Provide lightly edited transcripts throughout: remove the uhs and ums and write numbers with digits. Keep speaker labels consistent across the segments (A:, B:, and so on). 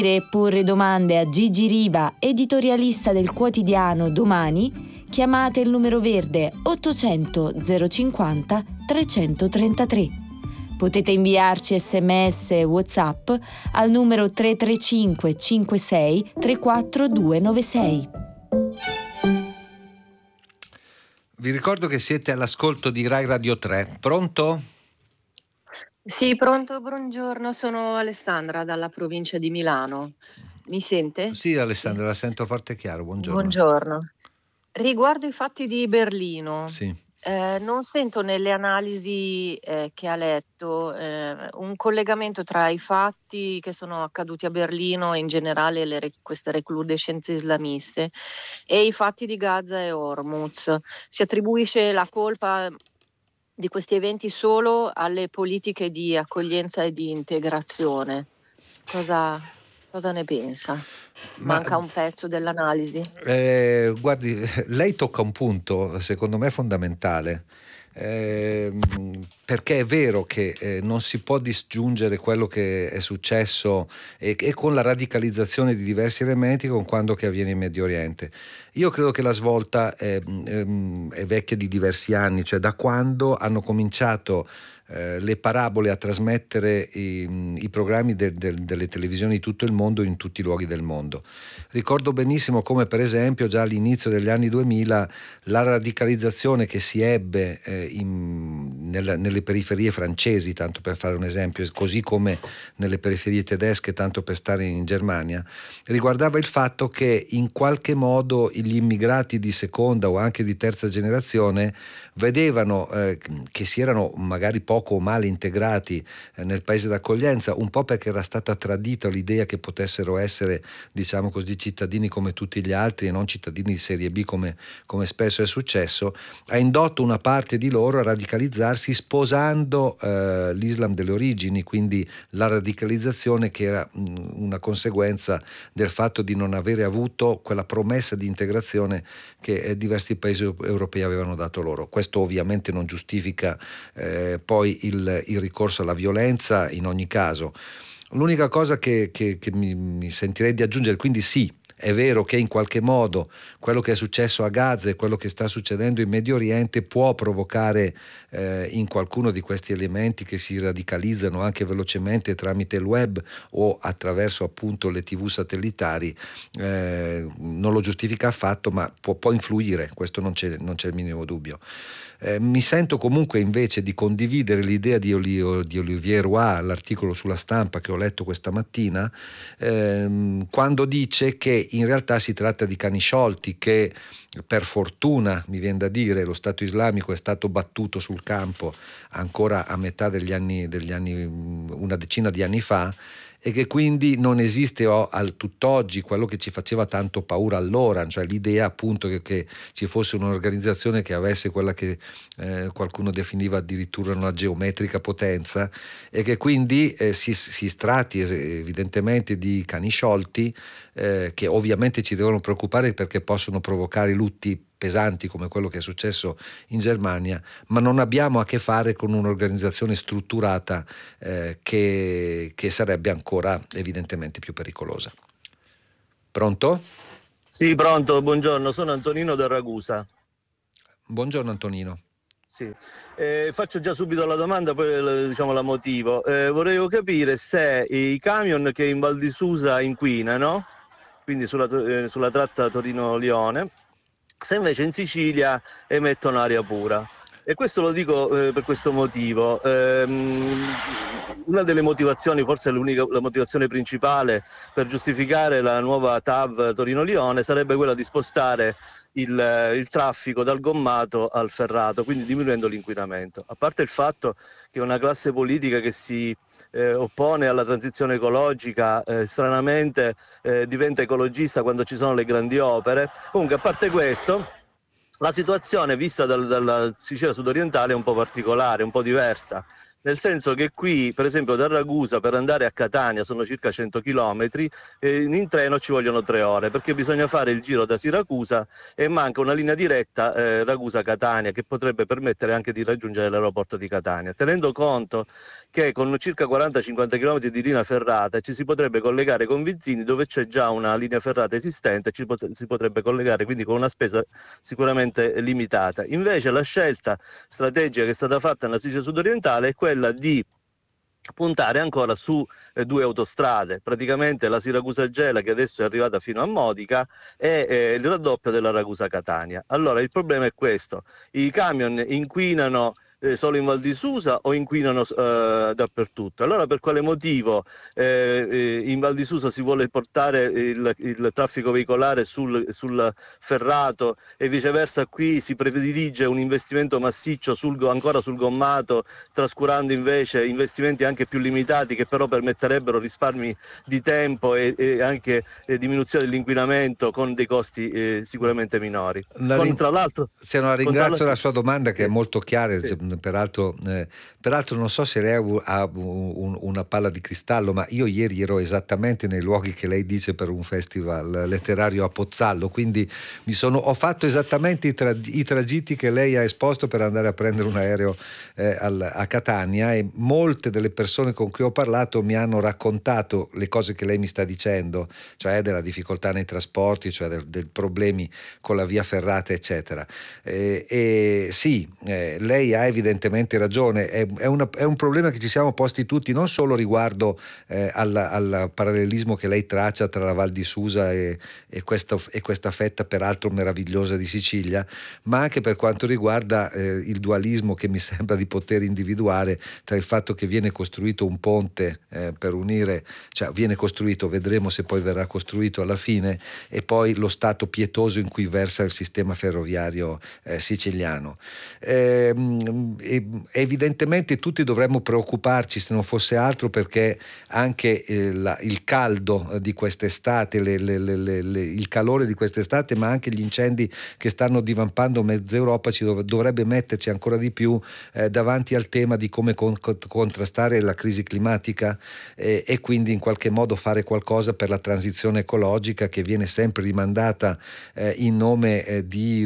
A: E porre domande a Gigi Riva, editorialista del quotidiano Domani, chiamate il numero verde 800 050 333. Potete inviarci sms e WhatsApp al numero 335 56 34 296.
B: Vi ricordo che siete all'ascolto di Rai Radio 3. Pronto?
C: Sì, pronto, buongiorno, sono Alessandra dalla provincia di Milano. Mi sente?
B: Sì, Alessandra, la sento forte e chiaro. Buongiorno.
C: Buongiorno. Riguardo i fatti di Berlino,
B: Sì.
C: non sento nelle analisi che ha letto un collegamento tra i fatti che sono accaduti a Berlino e in generale queste recrudescenze islamiste e i fatti di Gaza e Hormuz. Si attribuisce la colpa di questi eventi solo alle politiche di accoglienza e di integrazione. Cosa ne pensa? Manca un pezzo dell'analisi.
B: Guardi, lei tocca un punto secondo me fondamentale, perché è vero che non si può disgiungere quello che è successo e con la radicalizzazione di diversi elementi con quello che avviene in Medio Oriente. Io credo che la svolta è vecchia di diversi anni, cioè da quando hanno cominciato le parabole a trasmettere i programmi delle televisioni di tutto il mondo in tutti i luoghi del mondo. Ricordo benissimo come per esempio già all'inizio degli anni 2000 la radicalizzazione che si ebbe nelle periferie francesi, tanto per fare un esempio, così come nelle periferie tedesche, tanto per stare in Germania, riguardava il fatto che in qualche modo gli immigrati di seconda o anche di terza generazione vedevano che si erano magari poco o male integrati nel paese d'accoglienza, un po' perché era stata tradita l'idea che potessero essere, diciamo così, cittadini come tutti gli altri e non cittadini di serie B come spesso è successo, ha indotto una parte di loro a radicalizzarsi sposando l'Islam delle origini, quindi la radicalizzazione che era una conseguenza del fatto di non avere avuto quella promessa di integrazione che diversi paesi europei avevano dato loro. Questo ovviamente non giustifica poi il ricorso alla violenza in ogni caso. L'unica cosa che mi sentirei di aggiungere, quindi sì, è vero che in qualche modo quello che è successo a Gaza e quello che sta succedendo in Medio Oriente può provocare in qualcuno di questi elementi che si radicalizzano anche velocemente tramite il web o attraverso appunto le TV satellitari, non lo giustifica affatto, ma può influire, questo non c'è il minimo dubbio. Mi sento comunque invece di condividere l'idea di Olivier Roy, l'articolo sulla Stampa che ho letto questa mattina, quando dice che in realtà si tratta di cani sciolti, che per fortuna, mi viene da dire, lo Stato islamico è stato battuto sul campo ancora a metà degli anni una decina di anni fa, e che quindi non esiste al tutt'oggi quello che ci faceva tanto paura allora, cioè l'idea appunto che ci fosse un'organizzazione che avesse quella che qualcuno definiva addirittura una geometrica potenza, e che quindi si tratti evidentemente di cani sciolti che ovviamente ci devono preoccupare perché possono provocare lutti pesanti come quello che è successo in Germania, ma non abbiamo a che fare con un'organizzazione strutturata che sarebbe ancora evidentemente più pericolosa. Pronto?
D: Sì, pronto, buongiorno, sono Antonino da Ragusa.
B: Buongiorno Antonino.
D: Sì, faccio già subito la domanda, poi diciamo la motivo. Volevo capire se i camion che in Val di Susa inquinano, quindi sulla tratta Torino-Lione, se invece in Sicilia emettono aria pura. E questo lo dico per questo motivo. Una delle motivazioni, forse la motivazione principale per giustificare la nuova TAV Torino-Lione sarebbe quella di spostare il traffico dal gommato al ferrato, quindi diminuendo l'inquinamento. A parte il fatto che una classe politica che si oppone alla transizione ecologica stranamente diventa ecologista quando ci sono le grandi opere. Comunque, a parte questo, la situazione vista dalla Sicilia sudorientale è un po' particolare, un po' diversa, Nel senso che qui, per esempio, da Ragusa per andare a Catania sono circa 100 chilometri, in treno ci vogliono 3 ore, perché bisogna fare il giro da Siracusa e manca una linea diretta Ragusa-Catania che potrebbe permettere anche di raggiungere l'aeroporto di Catania. Tenendo conto che con circa 40-50 km di linea ferrata ci si potrebbe collegare con Vizzini, dove c'è già una linea ferrata esistente, si potrebbe collegare quindi con una spesa sicuramente limitata. Invece la scelta strategica che è stata fatta nella Sicilia sudorientale è quella di puntare ancora su 2 autostrade, praticamente la Siracusa-Gela, che adesso è arrivata fino a Modica, e il raddoppio della Ragusa-Catania. Allora il problema è questo: i camion inquinano solo in Val di Susa o inquinano dappertutto? Allora per quale motivo in Val di Susa si vuole portare il traffico veicolare sul ferrato e viceversa qui si predilige un investimento massiccio ancora sul gommato, trascurando invece investimenti anche più limitati che però permetterebbero risparmi di tempo e anche diminuzione dell'inquinamento con dei costi sicuramente minori.
B: Tra l'altro, la ringrazio della sua domanda, che è molto chiara.
D: Sì.
B: Peraltro non so se lei ha una palla di cristallo, ma io ieri ero esattamente nei luoghi che lei dice per un festival letterario a Pozzallo, quindi ho fatto esattamente i tragitti che lei ha esposto per andare a prendere un aereo a Catania, e molte delle persone con cui ho parlato mi hanno raccontato le cose che lei mi sta dicendo, cioè della difficoltà nei trasporti, cioè dei problemi con la via ferrata, eccetera. Sì, lei ha evidentemente ragione, è un problema che ci siamo posti tutti, non solo riguardo al parallelismo che lei traccia tra la Val di Susa e questa fetta peraltro meravigliosa di Sicilia, ma anche per quanto riguarda il dualismo che mi sembra di poter individuare tra il fatto che viene costruito un ponte per unire, cioè viene costruito, vedremo se poi verrà costruito alla fine, e poi lo stato pietoso in cui versa il sistema ferroviario siciliano. Evidentemente tutti dovremmo preoccuparci, se non fosse altro perché anche il caldo di quest'estate, il calore di quest'estate, ma anche gli incendi che stanno divampando mezza Europa ci dovrebbe metterci ancora di più davanti al tema di come contrastare la crisi climatica e quindi in qualche modo fare qualcosa per la transizione ecologica, che viene sempre rimandata in nome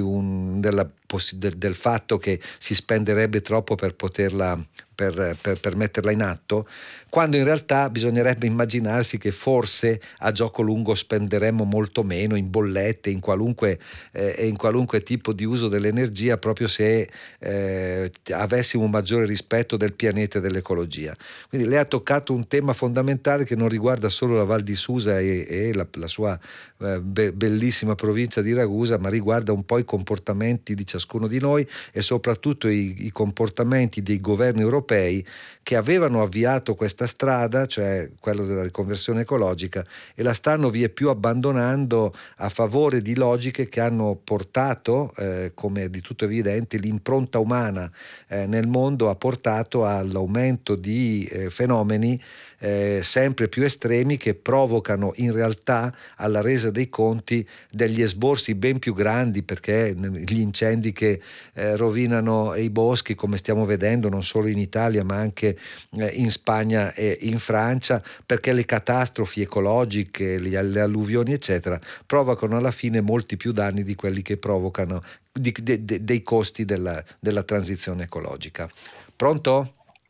B: del fatto che si spenderebbe troppo per poterla per metterla in atto, quando in realtà bisognerebbe immaginarsi che forse a gioco lungo spenderemmo molto meno in bollette, in qualunque tipo di uso dell'energia, proprio se avessimo un maggiore rispetto del pianeta e dell'ecologia. Quindi lei ha toccato un tema fondamentale che non riguarda solo la Val di Susa e la sua bellissima provincia di Ragusa, ma riguarda un po' i comportamenti di ciascuno di noi e soprattutto i comportamenti dei governi europei che avevano avviato questa strada, cioè quello della riconversione ecologica, e la stanno vie più abbandonando a favore di logiche che hanno portato, come è di tutto evidente, l'impronta umana nel mondo ha portato all'aumento di fenomeni sempre più estremi, che provocano in realtà alla resa dei conti degli esborsi ben più grandi, perché gli incendi che rovinano i boschi, come stiamo vedendo non solo in Italia ma anche in Spagna e in Francia, perché le catastrofi ecologiche, le alluvioni eccetera, provocano alla fine molti più danni di quelli che provocano dei costi della transizione ecologica. Pronto?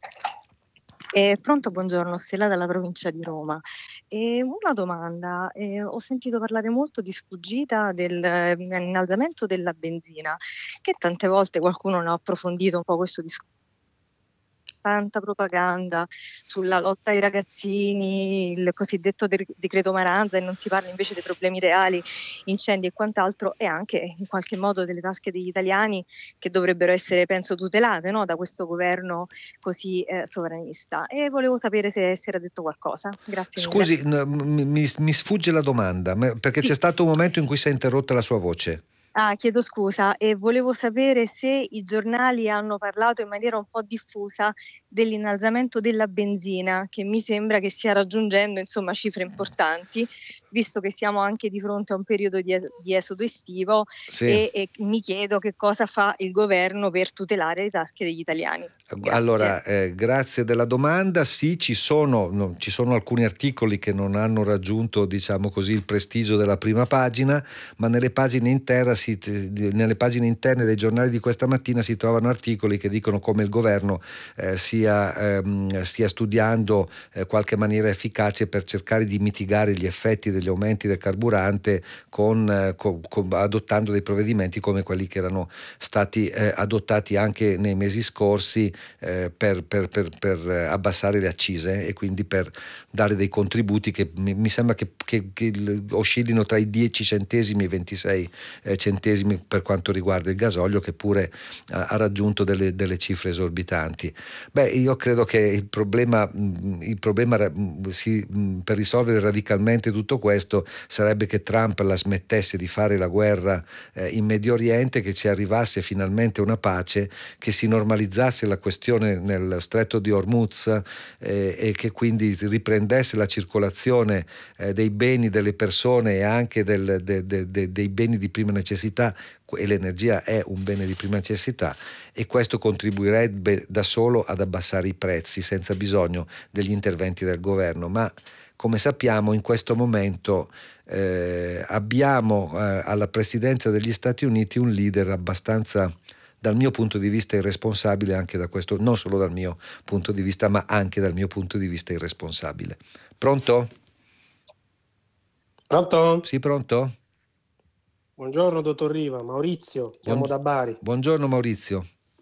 E: Pronto, buongiorno, Stella dalla provincia di Roma. Una domanda, ho sentito parlare molto di sfuggita dell'innalzamento della benzina, che tante volte qualcuno ne ha approfondito un po' questo discorso. Tanta propaganda sulla lotta ai ragazzini, il cosiddetto decreto Maranza, e non si parla invece dei problemi reali, incendi e quant'altro, e anche in qualche modo delle tasche degli italiani, che dovrebbero essere, penso, tutelate, no, da questo governo così sovranista. E volevo sapere se si era detto qualcosa. Grazie
B: Scusi,
E: mille.
B: mi sfugge la domanda, perché
E: Sì.
B: c'è stato un momento in cui si è interrotta la sua voce.
E: Chiedo scusa, e volevo sapere se i giornali hanno parlato in maniera un po' diffusa dell'innalzamento della benzina, che mi sembra che stia raggiungendo insomma cifre importanti, visto che siamo anche di fronte a un periodo di esodo estivo.
B: Sì.
E: E mi chiedo che cosa fa il governo per tutelare le tasche degli italiani. Grazie.
B: Allora, grazie della domanda. Sì, ci sono alcuni articoli che non hanno raggiunto, diciamo così, il prestigio della prima pagina, ma nelle pagine interne dei giornali di questa mattina si trovano articoli che dicono come il governo stia studiando qualche maniera efficace per cercare di mitigare gli effetti degli aumenti del carburante adottando dei provvedimenti come quelli che erano stati adottati anche nei mesi scorsi per abbassare le accise e quindi per dare dei contributi che mi sembra che oscillino tra i 10 centesimi e i 26 centesimi per quanto riguarda il gasolio, che pure ha raggiunto delle cifre esorbitanti. Io credo che il problema per risolvere radicalmente tutto questo sarebbe che Trump la smettesse di fare la guerra in Medio Oriente, che ci arrivasse finalmente una pace, che si normalizzasse la questione nel stretto di Hormuz e che quindi riprendesse la circolazione dei beni, delle persone e anche dei beni di prima necessità, e l'energia è un bene di prima necessità, e questo contribuirebbe da solo ad abbassare i prezzi senza bisogno degli interventi del governo. Ma come sappiamo in questo momento abbiamo alla presidenza degli Stati Uniti un leader abbastanza, dal mio punto di vista, irresponsabile, anche da questo, non solo dal mio punto di vista, ma anche dal mio punto di vista irresponsabile. Pronto?
F: Pronto?
B: Sì, pronto?
F: Buongiorno dottor Riva, Maurizio, siamo da Bari.
B: Buongiorno Maurizio.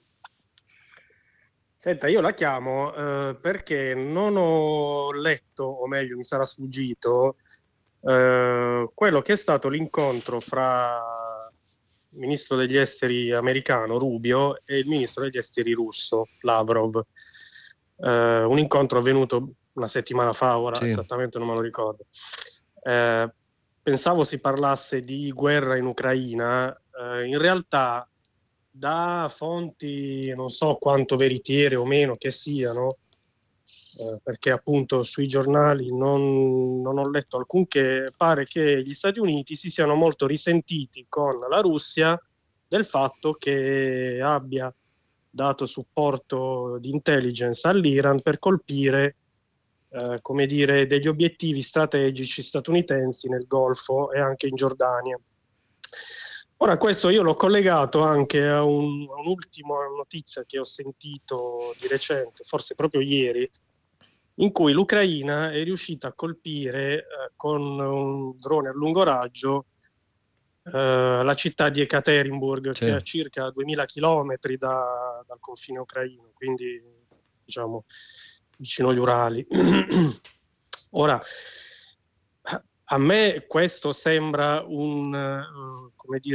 F: Senta, io la chiamo perché non ho letto, o meglio mi sarà sfuggito, quello che è stato l'incontro fra il ministro degli esteri americano Rubio e il ministro degli esteri russo Lavrov. Un incontro avvenuto una settimana fa, ora
B: sì,
F: esattamente non me lo ricordo. Pensavo si parlasse di guerra in Ucraina, in realtà da fonti non so quanto veritiere o meno che siano, perché appunto sui giornali non ho letto alcunché, pare che gli Stati Uniti si siano molto risentiti con la Russia del fatto che abbia dato supporto di intelligence all'Iran per colpire come dire, degli obiettivi strategici statunitensi nel Golfo e anche in Giordania. Ora questo io l'ho collegato anche a un'ultima notizia che ho sentito di recente, forse proprio ieri, in cui l'Ucraina è riuscita a colpire con un drone a lungo raggio la città di Ekaterinburg,
B: sì,
F: che è a circa 2000 chilometri dal confine ucraino, quindi diciamo vicino agli Urali. Ora, a me questo sembra un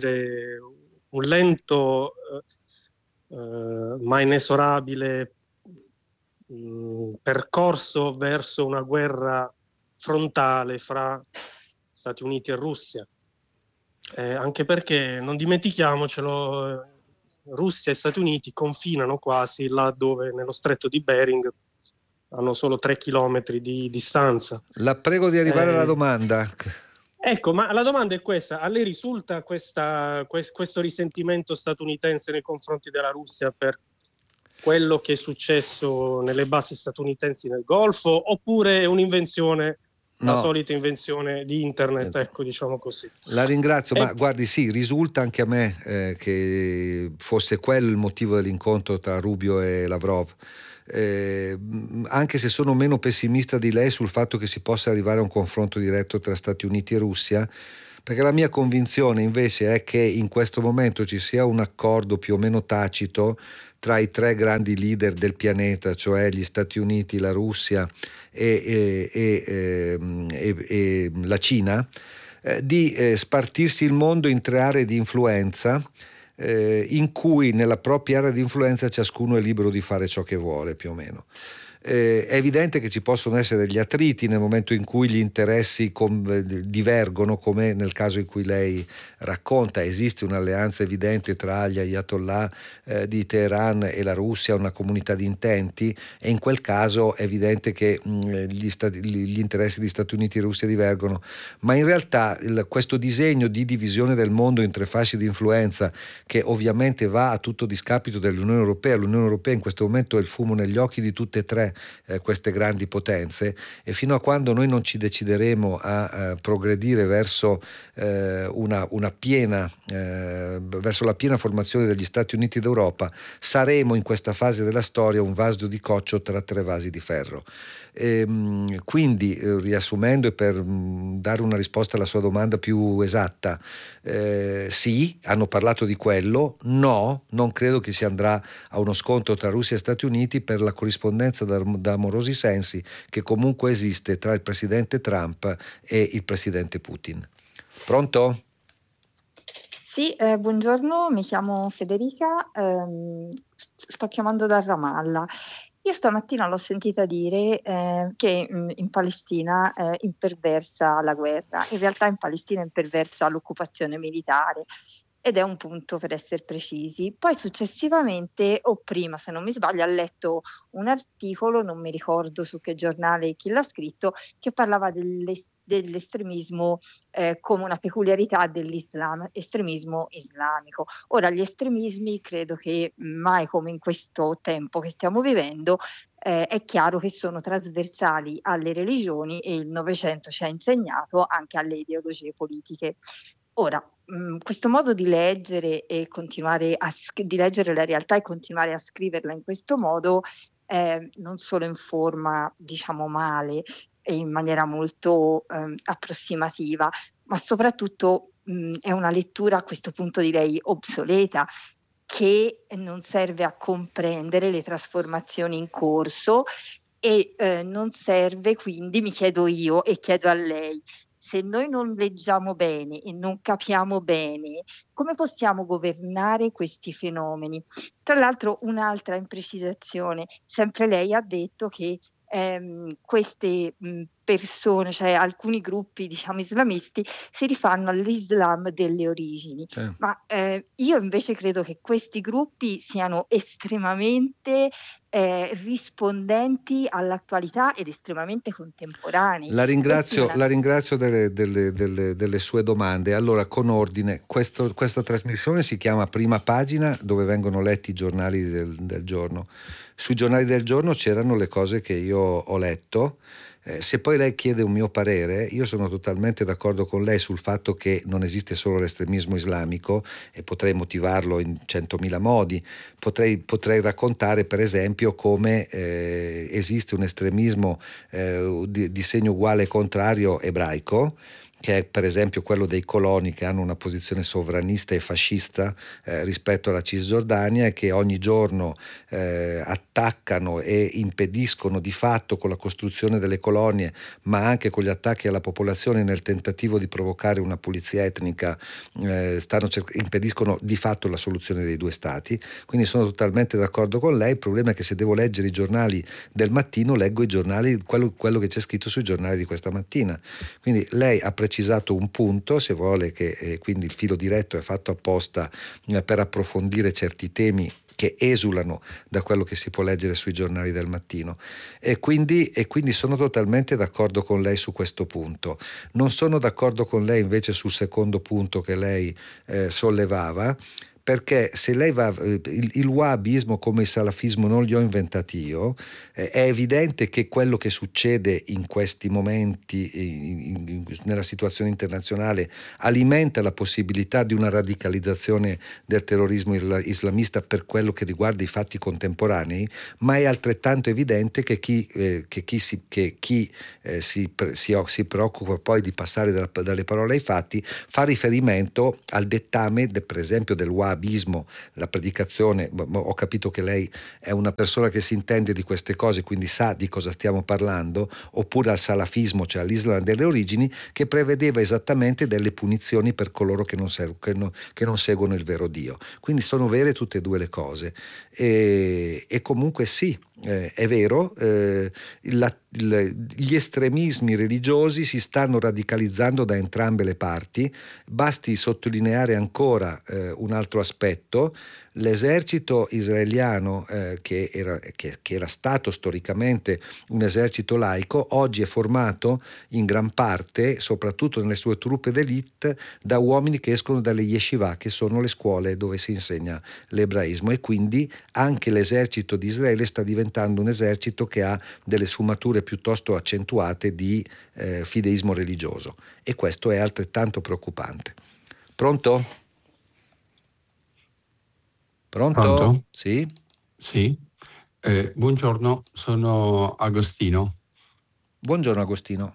F: lento ma inesorabile percorso verso una guerra frontale fra Stati Uniti e Russia. Anche perché, non dimentichiamocelo, Russia e Stati Uniti confinano quasi là dove, nello stretto di Bering, hanno solo 3 chilometri di distanza.
B: La prego di arrivare alla domanda.
F: Ecco, ma la domanda è questa: a lei risulta questo risentimento statunitense nei confronti della Russia per quello che è successo nelle basi statunitensi nel Golfo, oppure è un'invenzione, la solita invenzione di internet, ecco, diciamo così?
B: La ringrazio, ma guardi, sì, risulta anche a me che fosse quello il motivo dell'incontro tra Rubio e Lavrov. Anche se sono meno pessimista di lei sul fatto che si possa arrivare a un confronto diretto tra Stati Uniti e Russia, perché la mia convinzione invece è che in questo momento ci sia un accordo più o meno tacito tra i tre grandi leader del pianeta, cioè gli Stati Uniti, la Russia e la Cina, di spartirsi il mondo in tre aree di influenza, in cui nella propria area di influenza ciascuno è libero di fare ciò che vuole, più o meno. È evidente che ci possono essere degli attriti nel momento in cui gli interessi divergono, come nel caso in cui lei racconta. Esiste un'alleanza evidente tra gli ayatollah di Teheran e la Russia, una comunità di intenti, e in quel caso è evidente che gli interessi di Stati Uniti e Russia divergono, ma in realtà questo disegno di divisione del mondo in tre fasce di influenza, che ovviamente va a tutto discapito dell'Unione Europea. L'Unione Europea in questo momento è il fumo negli occhi di tutte e tre queste grandi potenze, e fino a quando noi non ci decideremo a progredire verso una piena verso la piena formazione degli Stati Uniti d'Europa, saremo in questa fase della storia un vaso di coccio tra tre vasi di ferro. Quindi, riassumendo e per dare una risposta alla sua domanda più esatta, sì, hanno parlato di quello. No, non credo che si andrà a uno scontro tra Russia e Stati Uniti, per la corrispondenza da amorosi sensi che comunque esiste tra il presidente Trump e il presidente Putin. Pronto?
G: Sì, buongiorno, mi chiamo Federica, sto chiamando da Ramallah. Io stamattina l'ho sentita dire che in Palestina imperversa la guerra. In realtà in Palestina imperversa l'occupazione militare, ed è un punto, per essere precisi. Poi successivamente, o prima se non mi sbaglio, ha letto un articolo, non mi ricordo su che giornale, chi l'ha scritto, che parlava dell'estremismo come una peculiarità dell'Islam, estremismo islamico. Ora, gli estremismi credo che mai come in questo tempo che stiamo vivendo è chiaro che sono trasversali alle religioni, e il Novecento ci ha insegnato anche alle ideologie politiche. Ora, questo modo di leggere e continuare di leggere la realtà e continuare a scriverla in questo modo non solo informa, diciamo, male e in maniera molto approssimativa, ma soprattutto è una lettura, a questo punto direi obsoleta, che non serve a comprendere le trasformazioni in corso e non serve, quindi mi chiedo io e chiedo a lei: se noi non leggiamo bene e non capiamo bene, come possiamo governare questi fenomeni? Tra l'altro, un'altra imprecisazione: sempre lei ha detto che queste persone, cioè alcuni gruppi, diciamo, islamisti, si rifanno all'Islam delle origini. Ma io invece credo che questi gruppi siano estremamente rispondenti all'attualità ed estremamente contemporanei.
B: La ringrazio delle sue domande. Allora, con ordine, questa trasmissione si chiama Prima Pagina, dove vengono letti i giornali del giorno. Sui giornali del giorno c'erano le cose che io ho letto. Se poi lei chiede un mio parere, io sono totalmente d'accordo con lei sul fatto che non esiste solo l'estremismo islamico, e potrei motivarlo in 100.000 modi. Potrei raccontare, per esempio, come esiste un estremismo di segno uguale e contrario ebraico, che è per esempio quello dei coloni, che hanno una posizione sovranista e fascista rispetto alla Cisgiordania, e che ogni giorno attaccano e impediscono di fatto, con la costruzione delle colonie, ma anche con gli attacchi alla popolazione nel tentativo di provocare una pulizia etnica, impediscono di fatto la soluzione dei due stati. Quindi sono totalmente d'accordo con lei. Il problema è che se devo leggere i giornali del mattino, leggo i giornali, quello che c'è scritto sui giornali di questa mattina. Quindi lei ha precisato un punto, se vuole, che quindi il filo diretto è fatto apposta per approfondire certi temi che esulano da quello che si può leggere sui giornali del mattino, e quindi sono totalmente d'accordo con lei su questo punto. Non sono d'accordo con lei invece sul secondo punto che lei sollevava, perché se lei va, il wahhabismo come il salafismo non li ho inventati io. È evidente che quello che succede in questi momenti nella situazione internazionale alimenta la possibilità di una radicalizzazione del terrorismo islamista per quello che riguarda i fatti contemporanei, ma è altrettanto evidente che chi si preoccupa poi di passare dalle parole ai fatti fa riferimento al dettame per esempio del wahhabismo salafismo, la predicazione. Ho capito che lei è una persona che si intende di queste cose, quindi sa di cosa stiamo parlando, oppure al salafismo, cioè all'Islam delle origini, che prevedeva esattamente delle punizioni per coloro che non seguono il vero Dio. Quindi sono vere tutte e due le cose. E comunque sì, è vero, gli estremismi religiosi si stanno radicalizzando da entrambe le parti. Basti sottolineare ancora un altro aspetto: l'esercito israeliano, che era stato storicamente un esercito laico, oggi è formato in gran parte, soprattutto nelle sue truppe d'élite, da uomini che escono dalle yeshiva, che sono le scuole dove si insegna l'ebraismo, e quindi anche l'esercito di Israele sta diventando un esercito che ha delle sfumature piuttosto accentuate di fideismo religioso, e questo è altrettanto preoccupante. Pronto?
H: Pronto?
B: Sì?
H: Sì. Buongiorno, sono Agostino.
B: Buongiorno Agostino.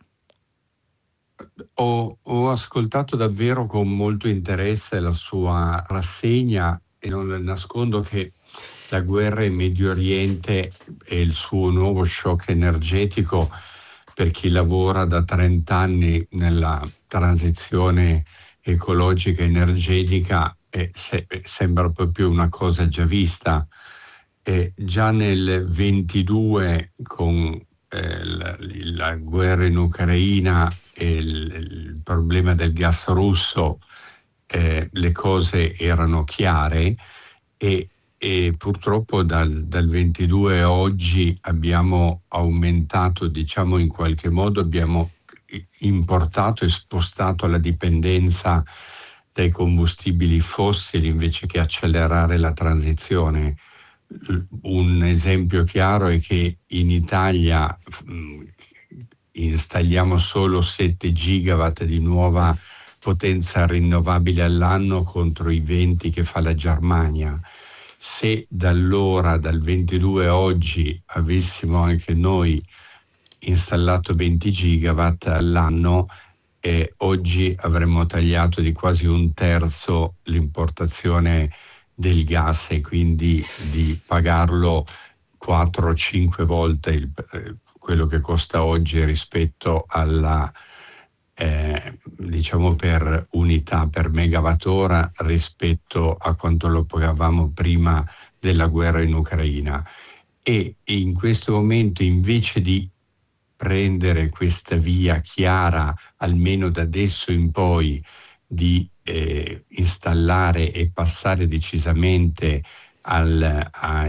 H: Ho ascoltato davvero con molto interesse la sua rassegna e non le nascondo che la guerra in Medio Oriente e il suo nuovo shock energetico per chi lavora da 30 anni nella transizione ecologica energetica sembra proprio una cosa già vista. Già nel 22 con la guerra in Ucraina e il problema del gas russo, le cose erano chiare e purtroppo dal 22 a oggi abbiamo aumentato, diciamo in qualche modo abbiamo importato e spostato la dipendenza dai combustibili fossili invece che accelerare la transizione. Un esempio chiaro è che in Italia installiamo solo 7 gigawatt di nuova potenza rinnovabile all'anno contro i 20 che fa la Germania. Se dal 22 a oggi, avessimo anche noi installato 20 gigawatt all'anno, oggi avremmo tagliato di quasi un terzo l'importazione del gas e quindi di pagarlo 4 o 5 volte quello che costa oggi rispetto alla diciamo per unità, per megawattora, rispetto a quanto lo pagavamo prima della guerra in Ucraina. E in questo momento, invece di prendere questa via chiara, almeno da adesso in poi, di installare e passare decisamente alle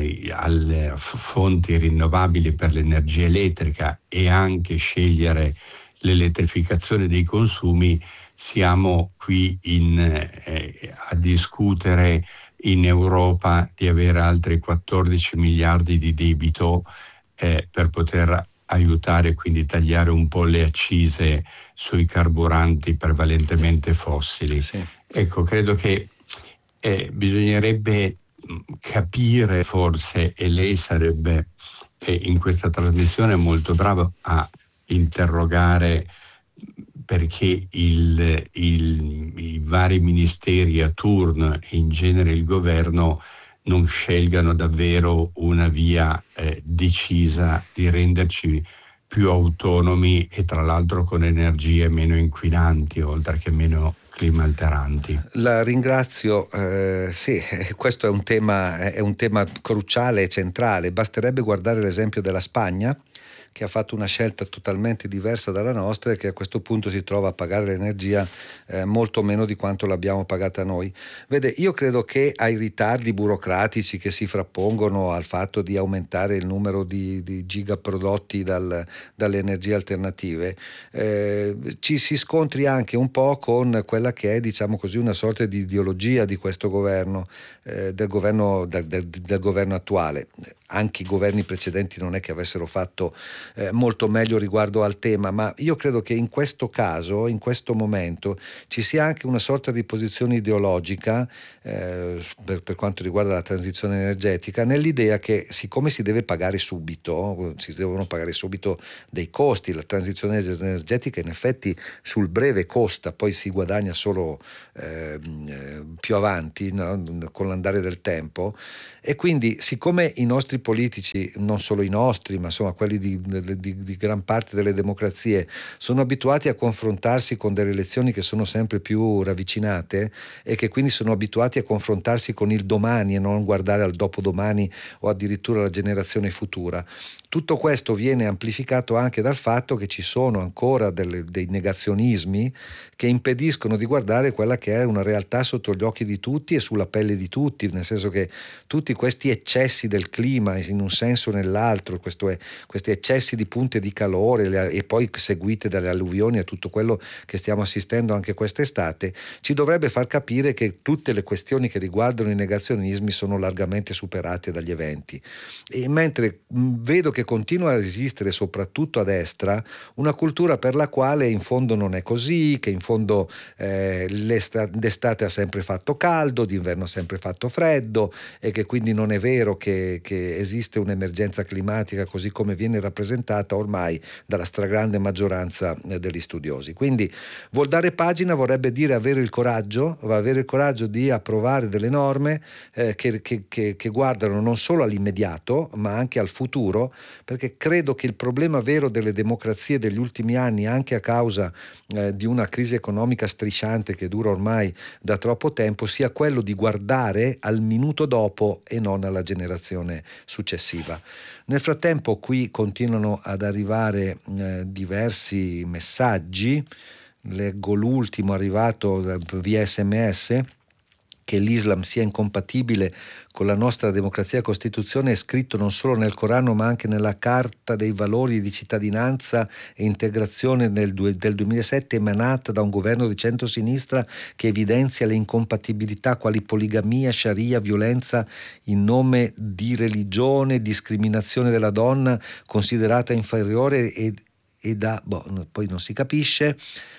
H: fonti rinnovabili per l'energia elettrica e anche scegliere l'elettrificazione dei consumi, siamo qui a discutere in Europa di avere altri 14 miliardi di debito per poter aiutare e quindi tagliare un po' le accise sui carburanti prevalentemente fossili.
B: Sì.
H: Ecco, credo che bisognerebbe capire forse, e lei sarebbe in questa trasmissione molto bravo a interrogare, perché i vari ministeri a turno e in genere il governo non scelgano davvero una via decisa di renderci più autonomi e tra l'altro con energie meno inquinanti oltre che meno clima alteranti.
B: La ringrazio, sì, questo è un tema cruciale e centrale. Basterebbe guardare l'esempio della Spagna, che ha fatto una scelta totalmente diversa dalla nostra e che a questo punto si trova a pagare l'energia molto meno di quanto l'abbiamo pagata noi. Vede, io credo che ai ritardi burocratici che si frappongono al fatto di aumentare il numero di giga prodotti dalle energie alternative ci si scontri anche un po' con quella che è, diciamo così, una sorta di ideologia di questo governo, del governo attuale. Anche i governi precedenti non è che avessero fatto molto meglio riguardo al tema, ma io credo che in questo caso, in questo momento, ci sia anche una sorta di posizione ideologica per quanto riguarda la transizione energetica, nell'idea che siccome si deve pagare subito, si devono pagare subito dei costi, la transizione energetica in effetti sul breve costa, poi si guadagna solo più avanti, no? Con l'andare del tempo, e quindi siccome i nostri politici, non solo i nostri ma insomma quelli di gran parte delle democrazie, sono abituati a confrontarsi con delle elezioni che sono sempre più ravvicinate e che quindi sono abituati a confrontarsi con il domani e non guardare al dopodomani o addirittura alla generazione futura. Tutto questo viene amplificato anche dal fatto che ci sono ancora dei negazionismi che impediscono di guardare quella che è una realtà sotto gli occhi di tutti e sulla pelle di tutti, nel senso che tutti questi eccessi del clima in un senso o nell'altro, questi eccessi di punte di calore e poi seguite dalle alluvioni e tutto quello che stiamo assistendo anche quest'estate, ci dovrebbe far capire che tutte le questioni che riguardano i negazionismi sono largamente superate dagli eventi. E mentre vedo che continua a esistere soprattutto a destra una cultura per la quale in fondo non è così, che in fondo d'estate ha sempre fatto caldo, d'inverno ha sempre fatto freddo e che quindi non è vero che esiste un'emergenza climatica così come viene rappresentata ormai dalla stragrande maggioranza degli studiosi. Quindi voltare pagina vorrebbe dire avere il coraggio di approvare delle norme che guardano non solo all'immediato ma anche al futuro, perché credo che il problema vero delle democrazie degli ultimi anni, anche a causa di una crisi economica strisciante che dura ormai da troppo tempo, sia quello di guardare al minuto dopo e non alla generazione successiva. Nel frattempo qui continuano ad arrivare diversi messaggi. Leggo l'ultimo arrivato via SMS, che l'Islam sia incompatibile con la nostra democrazia e Costituzione è scritto non solo nel Corano ma anche nella Carta dei valori di cittadinanza e integrazione del 2007, emanata da un governo di centrosinistra, che evidenzia le incompatibilità quali poligamia, sharia, violenza in nome di religione, discriminazione della donna considerata inferiore poi non si capisce.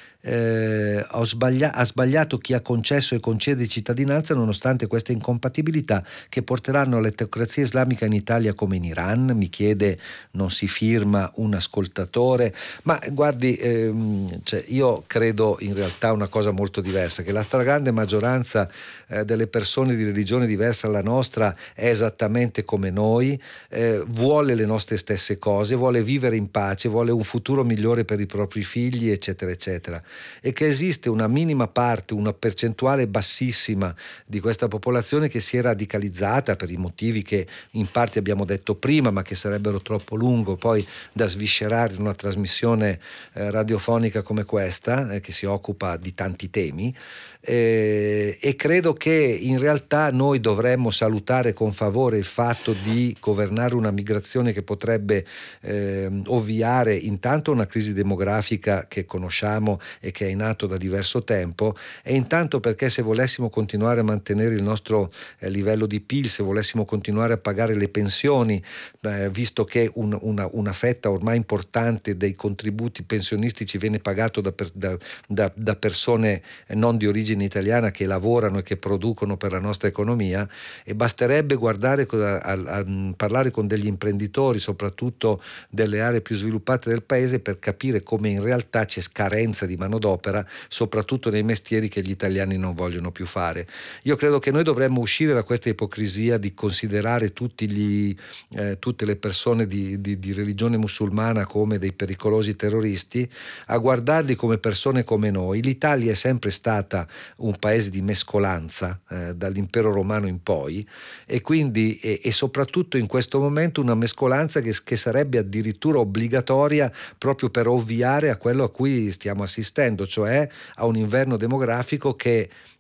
B: Ha sbagliato chi ha concesso e concede cittadinanza nonostante queste incompatibilità che porteranno alla teocrazia islamica in Italia come in Iran, mi chiede, non si firma un ascoltatore. Ma guardi, io credo in realtà una cosa molto diversa, che la stragrande maggioranza delle persone di religione diversa alla nostra è esattamente come noi, vuole le nostre stesse cose, vuole vivere in pace, vuole un futuro migliore per i propri figli, eccetera eccetera, e che esiste una minima parte, una percentuale bassissima di questa popolazione che si è radicalizzata per i motivi che in parte abbiamo detto prima, ma che sarebbero troppo lungo poi da sviscerare in una trasmissione radiofonica come questa, che si occupa di tanti temi. E credo che in realtà noi dovremmo salutare con favore il fatto di governare una migrazione che potrebbe ovviare intanto una crisi demografica che conosciamo e che è in atto da diverso tempo, e intanto perché se volessimo continuare a mantenere il nostro livello di PIL, se volessimo continuare a pagare le pensioni, visto che una fetta ormai importante dei contributi pensionistici viene pagato da persone non di origine italiana che lavorano e che producono per la nostra economia, e basterebbe guardare a parlare con degli imprenditori, soprattutto delle aree più sviluppate del paese, per capire come in realtà c'è carenza di manodopera, soprattutto nei mestieri che gli italiani non vogliono più fare. Io credo che noi dovremmo uscire da questa ipocrisia di considerare tutte le persone di religione musulmana come dei pericolosi terroristi, a guardarli come persone come noi. L'Italia è sempre stata un paese di mescolanza dall'impero romano in poi, e quindi e soprattutto in questo momento una mescolanza che sarebbe addirittura obbligatoria proprio per ovviare a quello a cui stiamo assistendo, cioè a un inverno demografico che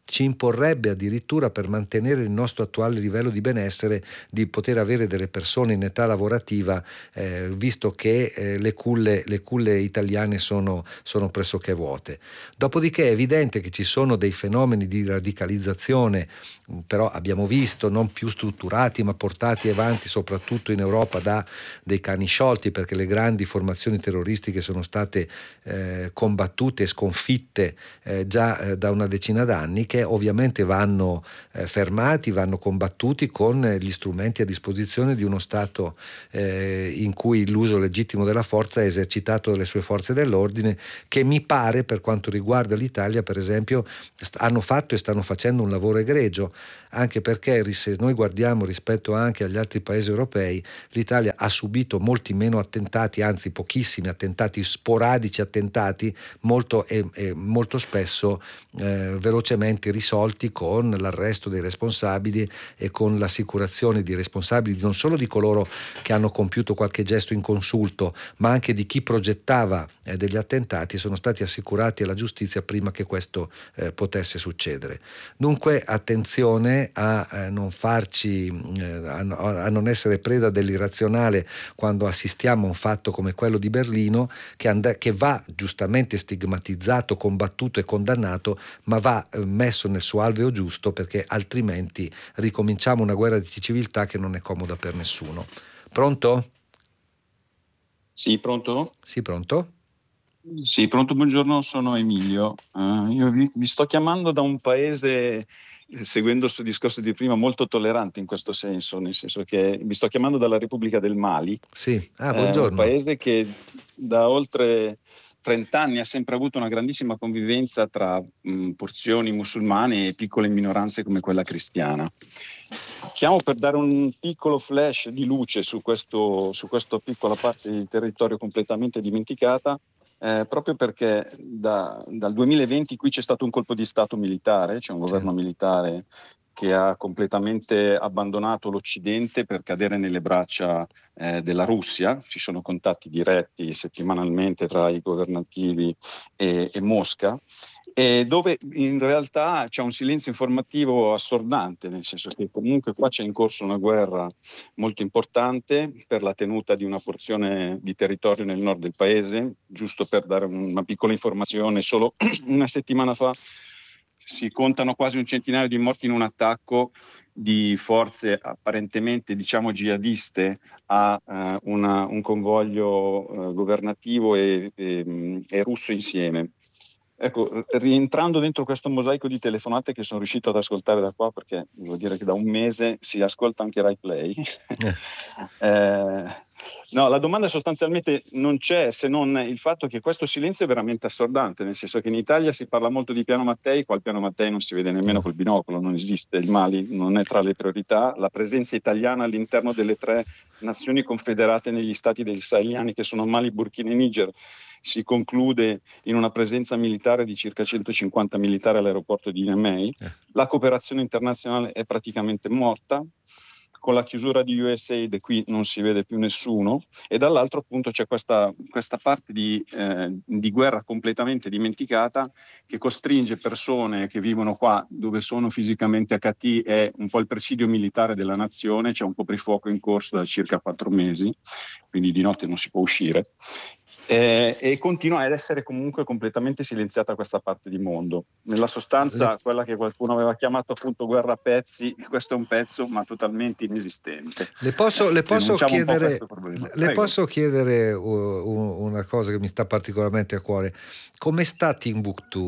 B: ci imporrebbe addirittura, per mantenere il nostro attuale livello di benessere, di poter avere delle persone in età lavorativa, visto che le culle italiane sono pressoché vuote. Dopodiché è evidente che ci sono dei fenomeni di radicalizzazione, però abbiamo visto, non più strutturati ma portati avanti soprattutto in Europa da dei cani sciolti, perché le grandi formazioni terroristiche sono state combattute e sconfitte già da una decina d'anni, che ovviamente vanno fermati, vanno combattuti con gli strumenti a disposizione di uno Stato in cui l'uso legittimo della forza è esercitato dalle sue forze dell'ordine, che mi pare, per quanto riguarda l'Italia per esempio, hanno fatto e stanno facendo un lavoro egregio, anche perché se noi guardiamo rispetto anche agli altri paesi europei, l'Italia ha subito molti meno attentati, anzi pochissimi attentati, sporadici attentati, molto spesso velocemente risolti con l'arresto dei responsabili e con l'assicurazione di responsabili non solo di coloro che hanno compiuto qualche gesto inconsulto, ma anche di chi progettava degli attentati, sono stati assicurati alla giustizia prima che questo potesse succedere. Dunque attenzione a non farci a non essere preda dell'irrazionale quando assistiamo a un fatto come quello di Berlino, che va giustamente stigmatizzato, combattuto e condannato, ma va messo nel suo alveo giusto, perché altrimenti ricominciamo una guerra di civiltà che non è comoda per nessuno. Pronto?
I: Sì, pronto?
B: Sì, pronto?
I: Sì, pronto, buongiorno, sono Emilio. Io vi sto chiamando da un paese, seguendo il suo discorso di prima, molto tollerante in questo senso, nel senso che vi sto chiamando dalla Repubblica del Mali.
B: Sì, buongiorno.
I: Un paese che da oltre 30 anni ha sempre avuto una grandissima convivenza tra porzioni musulmane e piccole minoranze come quella cristiana. Chiamo per dare un piccolo flash di luce su questa piccola parte di territorio completamente dimenticata, proprio perché dal 2020 qui c'è stato un colpo di stato militare, c'è un governo militare che ha completamente abbandonato l'Occidente per cadere nelle braccia della Russia. Ci sono contatti diretti settimanalmente tra i governativi e Mosca, e dove in realtà c'è un silenzio informativo assordante, nel senso che comunque qua c'è in corso una guerra molto importante per la tenuta di una porzione di territorio nel nord del paese. Giusto per dare una piccola informazione, solo una settimana fa si contano quasi un centinaio di morti in un attacco di forze apparentemente, diciamo, jihadiste a un convoglio governativo e russo insieme. Ecco, rientrando dentro questo mosaico di telefonate che sono riuscito ad ascoltare da qua, perché devo dire che da un mese si ascolta anche Rai Play. No, la domanda sostanzialmente non c'è, se non il fatto che questo silenzio è veramente assordante, nel senso che in Italia si parla molto di Piano Mattei, qua il Piano Mattei non si vede nemmeno col binocolo, non esiste, il Mali non è tra le priorità, la presenza italiana all'interno delle 3 nazioni confederate negli stati dei saheliani, che sono Mali, Burkina e Niger, si conclude in una presenza militare di circa 150 militari all'aeroporto di Niamey. La cooperazione internazionale è praticamente morta. Con la chiusura di USAID qui non si vede più nessuno, e dall'altro appunto c'è questa parte di guerra completamente dimenticata, che costringe persone che vivono qua dove sono fisicamente HT, è un po' il presidio militare della nazione, c'è un coprifuoco in corso da circa 4 mesi, quindi di notte non si può uscire. E continua ad essere comunque completamente silenziata questa parte di mondo. Nella sostanza, quella che qualcuno aveva chiamato appunto guerra a pezzi, questo è un pezzo ma totalmente inesistente.
B: Le posso chiedere una cosa che mi sta particolarmente a cuore: come sta Timbuktu?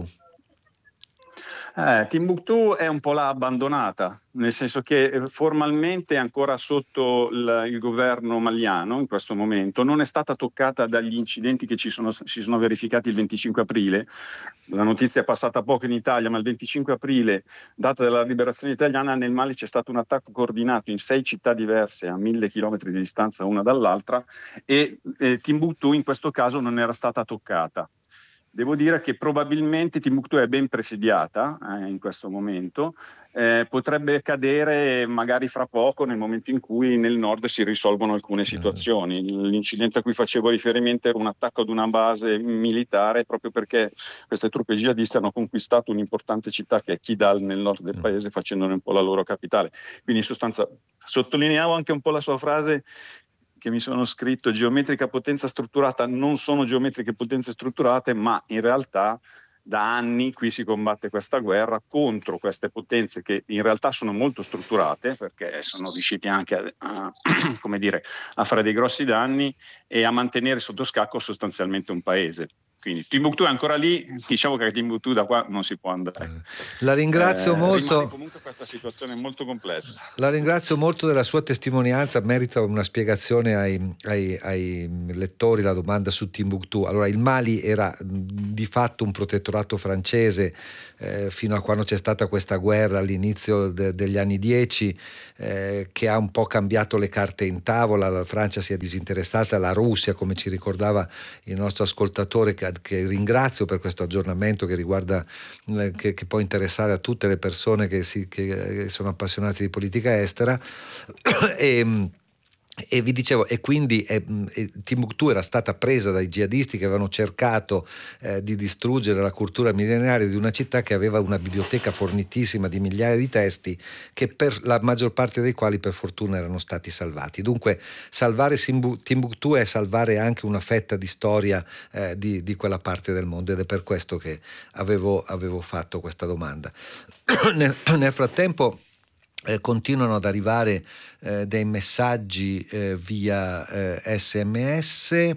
I: Timbuktu è un po' là abbandonata, nel senso che formalmente è ancora sotto il governo maliano in questo momento, non è stata toccata dagli incidenti che si sono verificati il 25 aprile. La notizia è passata poco in Italia, ma il 25 aprile, data della liberazione italiana, nel Mali c'è stato un attacco coordinato in 6 città diverse a 1000 chilometri di distanza una dall'altra, e Timbuktu in questo caso non era stata toccata. Devo dire che probabilmente Timbuktu è ben presidiata in questo momento, potrebbe cadere magari fra poco, nel momento in cui nel nord si risolvono alcune situazioni. L'incidente a cui facevo riferimento era un attacco ad una base militare, proprio perché queste truppe jihadiste hanno conquistato un'importante città che è Kidal nel nord del paese, facendone un po' la loro capitale. Quindi in sostanza sottolineavo anche un po' la sua frase che mi sono scritto: geometrica potenza strutturata. Non sono geometriche potenze strutturate, ma in realtà da anni qui si combatte questa guerra contro queste potenze che in realtà sono molto strutturate, perché sono riusciti anche come dire, a fare dei grossi danni e a mantenere sotto scacco sostanzialmente un paese. Quindi Timbuktu è ancora lì, diciamo che Timbuktu da qua non si può andare.
B: La ringrazio molto.
I: Rimane comunque questa situazione molto complessa.
B: La ringrazio molto della sua testimonianza, merita una spiegazione ai lettori la domanda su Timbuktu. Allora, il Mali era di fatto un protettorato francese fino a quando c'è stata questa guerra all'inizio degli anni 10 che ha un po' cambiato le carte in tavola. La Francia si è disinteressata, la Russia, come ci ricordava il nostro ascoltatore, che ringrazio per questo aggiornamento che riguarda che può interessare a tutte le persone che sono appassionate di politica estera. E vi dicevo, e quindi Timbuktu era stata presa dai jihadisti che avevano cercato di distruggere la cultura millenaria di una città che aveva una biblioteca fornitissima di migliaia di testi, che per la maggior parte dei quali per fortuna erano stati salvati. Dunque salvare Timbuktu è salvare anche una fetta di storia di quella parte del mondo, ed è per questo che avevo fatto questa domanda. Nel frattempo continuano ad arrivare dei messaggi via SMS,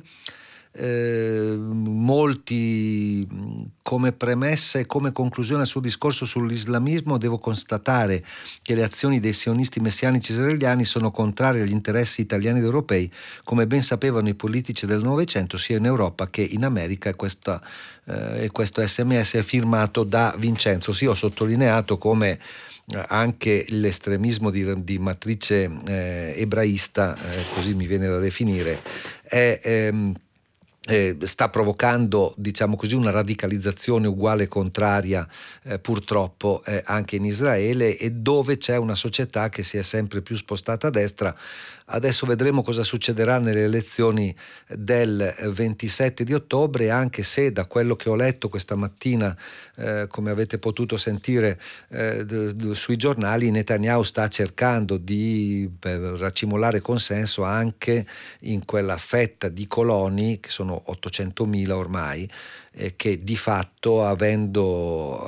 B: molti. Come premessa e come conclusione al suo discorso sull'islamismo, devo constatare che le azioni dei sionisti messianici israeliani sono contrarie agli interessi italiani ed europei, come ben sapevano i politici del Novecento sia in Europa che in America. E questo SMS è firmato da Vincenzo. Sì, ho sottolineato come anche l'estremismo di matrice ebraista, così mi viene da definire, sta provocando, diciamo così, una radicalizzazione uguale e contraria purtroppo anche in Israele, e dove c'è una società che si è sempre più spostata a destra. Adesso vedremo cosa succederà nelle elezioni del 27 di ottobre, anche se da quello che ho letto questa mattina, come avete potuto sentire sui giornali, Netanyahu sta cercando di racimolare consenso anche in quella fetta di coloni, che sono 800.000 ormai, che di fatto, avendo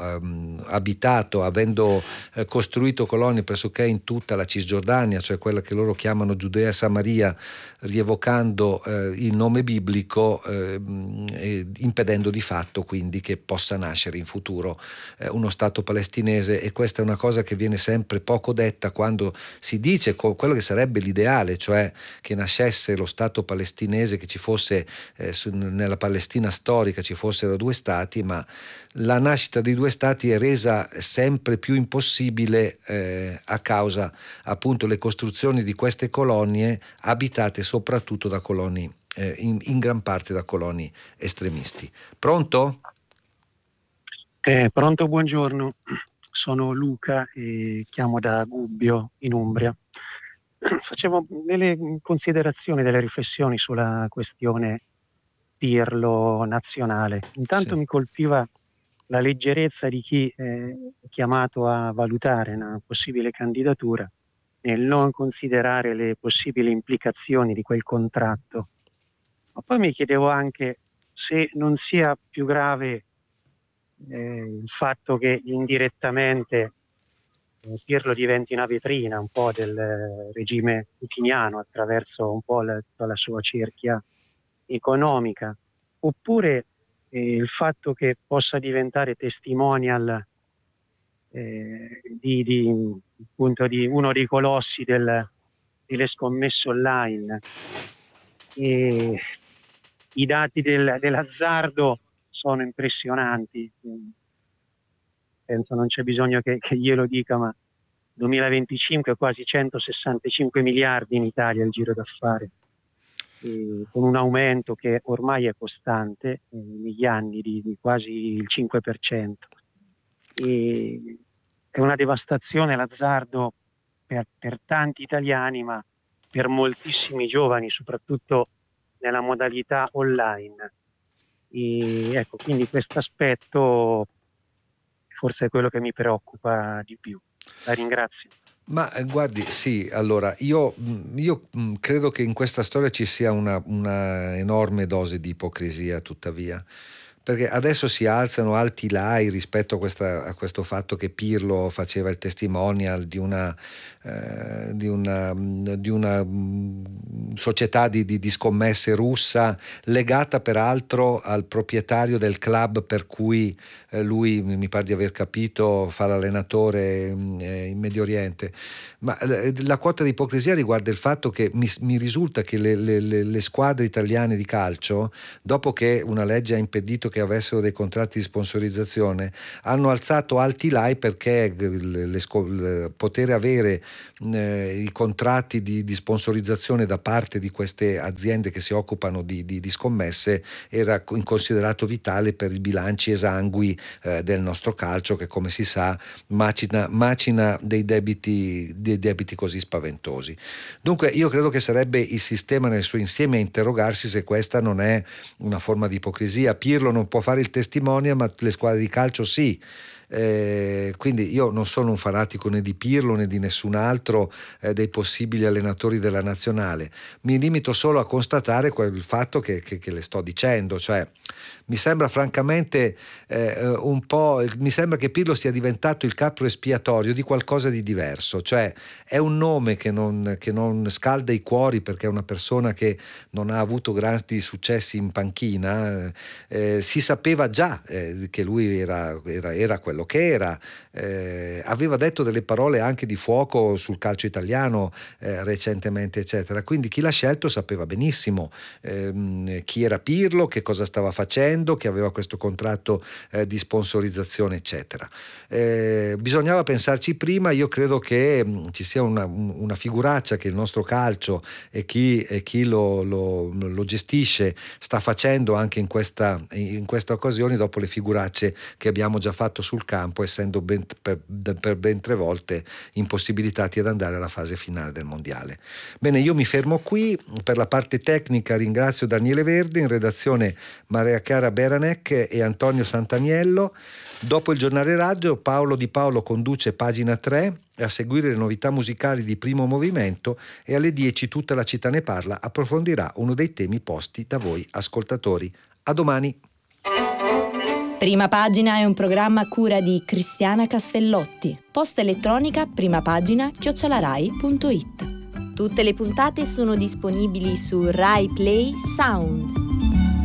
B: costruito colonie pressoché in tutta la Cisgiordania, cioè quella che loro chiamano Giudea e Samaria, rievocando il nome biblico, impedendo di fatto quindi che possa nascere in futuro uno Stato palestinese. E questa è una cosa che viene sempre poco detta quando si dice quello che sarebbe l'ideale, cioè che nascesse lo Stato palestinese, che ci fosse nella Palestina storica ci fossero due stati, ma la nascita di due stati è resa sempre più impossibile a causa appunto le costruzioni di queste colonie, abitate soprattutto da coloni, in gran parte da coloni estremisti. Pronto?
J: Pronto, buongiorno. Sono Luca e chiamo da Gubbio, in Umbria. Facevo delle considerazioni, delle riflessioni sulla questione Pirlo nazionale. Intanto mi colpiva la leggerezza di chi è chiamato a valutare una possibile candidatura nel non considerare le possibili implicazioni di quel contratto. Ma poi mi chiedevo anche se non sia più grave il fatto che indirettamente Pirlo diventi una vetrina un po' del regime putiniano attraverso un po' tutta la sua cerchia economica, oppure il fatto che possa diventare testimonial di uno dei colossi delle scommesse online. E i dati dell'azzardo sono impressionanti, penso non c'è bisogno che glielo dica, ma 2025 quasi 165 miliardi in Italia il giro d'affari. con un aumento che ormai è costante negli anni di quasi il 5%. È una devastazione l'azzardo per tanti italiani, ma per moltissimi giovani, soprattutto nella modalità online. Ecco, quindi questo aspetto forse è quello che mi preoccupa di più. La ringrazio.
B: Ma guardi, sì, allora io credo che in questa storia ci sia una enorme dose di ipocrisia, tuttavia, perché adesso si alzano alti lai rispetto a questo fatto che Pirlo faceva il testimonial di una società di scommesse russa, legata peraltro al proprietario del club per cui lui, mi pare di aver capito, fa l'allenatore in Medio Oriente. Ma la quota di ipocrisia riguarda il fatto che mi risulta che le squadre italiane di calcio, dopo che una legge ha impedito che avessero dei contratti di sponsorizzazione, hanno alzato alti lai perché poter avere i contratti di sponsorizzazione da parte di queste aziende che si occupano di scommesse era considerato vitale per i bilanci esangui del nostro calcio, che come si sa macina dei debiti così spaventosi. Dunque io credo che sarebbe il sistema nel suo insieme a interrogarsi se questa non è una forma di ipocrisia. Pirlo non può fare il testimonial, ma le squadre di calcio sì. Quindi io non sono un fanatico né di Pirlo né di nessun altro dei possibili allenatori della nazionale. Mi limito solo a constatare quel fatto che le sto dicendo, cioè mi sembra francamente mi sembra che Pirlo sia diventato il capro espiatorio di qualcosa di diverso, cioè è un nome che non scalda i cuori perché è una persona che non ha avuto grandi successi in panchina. Si sapeva già che lui era quello che era, aveva detto delle parole anche di fuoco sul calcio italiano recentemente, eccetera. Quindi chi l'ha scelto sapeva benissimo chi era Pirlo, che cosa stava facendo, che aveva questo contratto di sponsorizzazione, eccetera. Bisognava pensarci prima. Io credo che ci sia una figuraccia che il nostro calcio e chi lo gestisce sta facendo anche in questa occasione, dopo le figuracce che abbiamo già fatto sul campo, essendo per ben 3 volte impossibilitati ad andare alla fase finale del mondiale. Bene, io mi fermo qui. Per la parte tecnica ringrazio Daniele Verdi, in redazione Maria Chiara Beranec e Antonio Santaniello. Dopo il giornale radio Paolo Di Paolo conduce Pagina 3, a seguire le novità musicali di Primo Movimento, e alle 10 Tutta la città ne parla approfondirà uno dei temi posti da voi ascoltatori. A domani.
A: Prima Pagina è un programma a cura di Cristiana Castellotti. Posta elettronica primapagina@rai.it. Tutte le puntate sono disponibili su Rai Play Sound.